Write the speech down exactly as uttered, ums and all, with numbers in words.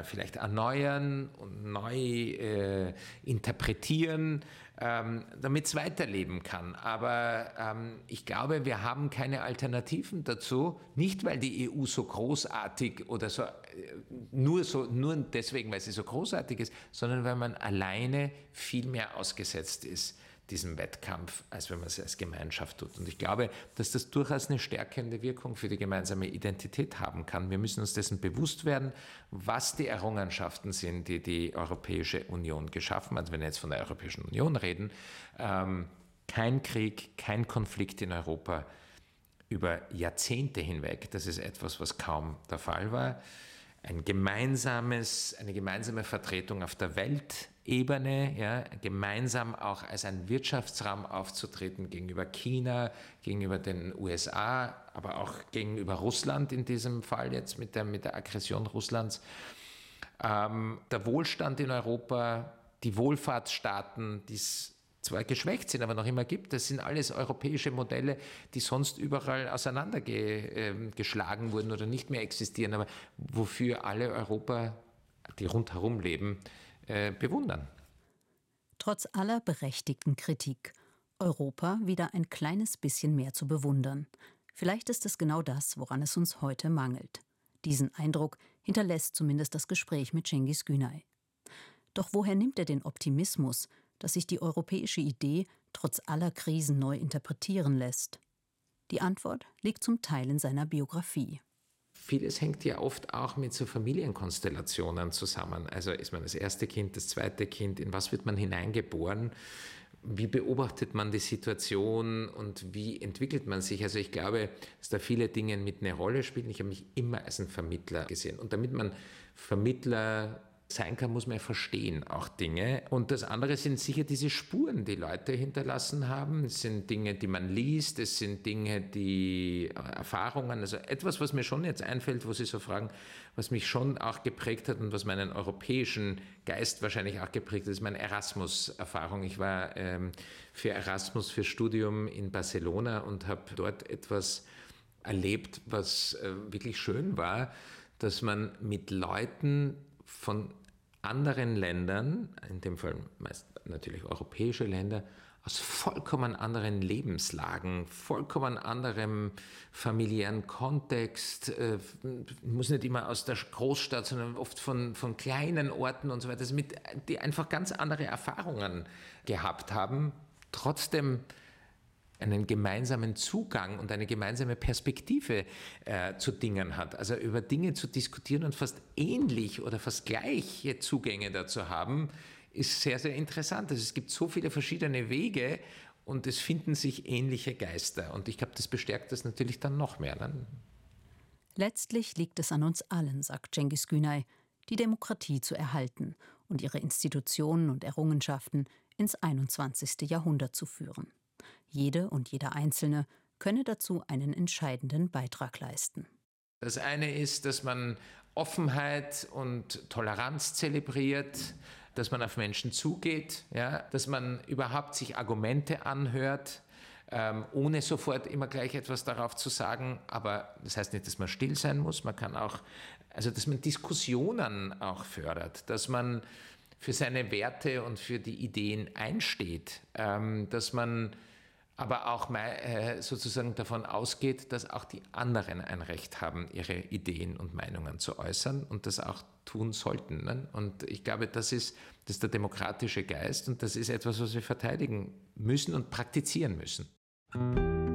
äh, vielleicht erneuern und neu äh, interpretieren, ähm, damit es weiterleben kann. Aber ähm, ich glaube, wir haben keine Alternativen dazu, nicht weil die E U so großartig oder so, äh, nur, so, nur deswegen, weil sie so großartig ist, sondern weil man alleine viel mehr ausgesetzt ist diesem Wettkampf, als wenn man es als Gemeinschaft tut. Und ich glaube, dass das durchaus eine stärkende Wirkung für die gemeinsame Identität haben kann. Wir müssen uns dessen bewusst werden, was die Errungenschaften sind, die die Europäische Union geschaffen hat. Wenn wir jetzt von der Europäischen Union reden, ähm, kein Krieg, kein Konflikt in Europa über Jahrzehnte hinweg. Das ist etwas, was kaum der Fall war. Ein gemeinsames, eine gemeinsame Vertretung auf der Weltebene, ja, gemeinsam auch als ein Wirtschaftsraum aufzutreten gegenüber China, gegenüber den U S A, aber auch gegenüber Russland in diesem Fall jetzt mit der, mit der Aggression Russlands. Ähm, der Wohlstand in Europa, die Wohlfahrtsstaaten, die es zwar geschwächt sind, aber noch immer gibt, das sind alles europäische Modelle, die sonst überall auseinandergeschlagen wurden oder nicht mehr existieren, aber wofür alle Europa, die rundherum leben, äh, bewundern. Trotz aller berechtigten Kritik, Europa wieder ein kleines bisschen mehr zu bewundern. Vielleicht ist es genau das, woran es uns heute mangelt. Diesen Eindruck hinterlässt zumindest das Gespräch mit Cengiz Günay. Doch woher nimmt er den Optimismus, dass sich die europäische Idee trotz aller Krisen neu interpretieren lässt? Die Antwort liegt zum Teil in seiner Biografie. Vieles hängt ja oft auch mit so Familienkonstellationen zusammen. Also ist man das erste Kind, das zweite Kind, in was wird man hineingeboren? Wie beobachtet man die Situation und wie entwickelt man sich? Also ich glaube, dass da viele Dinge mit eine Rolle spielen. Ich habe mich immer als ein Vermittler gesehen. Und damit man Vermittler sein kann, muss man ja verstehen auch Dinge. Und das andere sind sicher diese Spuren, die Leute hinterlassen haben. Es sind Dinge, die man liest, es sind Dinge, die Erfahrungen, also etwas, was mir schon jetzt einfällt, wo Sie so fragen, was mich schon auch geprägt hat und was meinen europäischen Geist wahrscheinlich auch geprägt hat, ist meine Erasmus-Erfahrung. Ich war ähm, für Erasmus, für Studium in Barcelona und habe dort etwas erlebt, was äh, wirklich schön war, dass man mit Leuten von anderen Ländern, in dem Fall meist natürlich europäische Länder, aus vollkommen anderen Lebenslagen, vollkommen anderem familiären Kontext, äh, muss nicht immer aus der Großstadt, sondern oft von, von kleinen Orten und so weiter, also mit, die einfach ganz andere Erfahrungen gehabt haben, trotzdem einen gemeinsamen Zugang und eine gemeinsame Perspektive äh, zu Dingen hat. Also über Dinge zu diskutieren und fast ähnlich oder fast gleiche Zugänge dazu haben, ist sehr, sehr interessant. Also es gibt so viele verschiedene Wege und es finden sich ähnliche Geister. Und ich glaube, das bestärkt das natürlich dann noch mehr. Ne? Letztlich liegt es an uns allen, sagt Cengiz Günay, die Demokratie zu erhalten und ihre Institutionen und Errungenschaften ins einundzwanzigste Jahrhundert zu führen. Jede und jeder Einzelne könne dazu einen entscheidenden Beitrag leisten. Das eine ist, dass man Offenheit und Toleranz zelebriert, dass man auf Menschen zugeht, ja, dass man überhaupt sich Argumente anhört, ähm, ohne sofort immer gleich etwas darauf zu sagen. Aber das heißt nicht, dass man still sein muss. Man kann auch, also dass man Diskussionen auch fördert, dass man für seine Werte und für die Ideen einsteht, ähm, dass man aber auch mal, äh, sozusagen davon ausgeht, dass auch die anderen ein Recht haben, ihre Ideen und Meinungen zu äußern und das auch tun sollten. Ne? Und ich glaube, das ist, das ist der demokratische Geist und das ist etwas, was wir verteidigen müssen und praktizieren müssen.